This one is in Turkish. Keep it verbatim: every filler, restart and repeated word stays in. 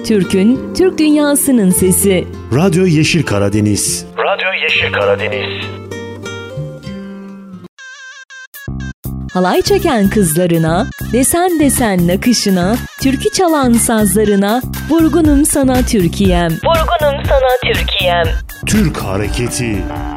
Türk'ün, Türk dünyasının sesi. Radyo Yeşil Karadeniz. Radyo Yeşil Karadeniz. Halay çeken kızlarına, desen desen nakışına, türkü çalan sazlarına, vurgunum sana Türkiye'm. Vurgunum sana Türkiye'm. Türk hareketi.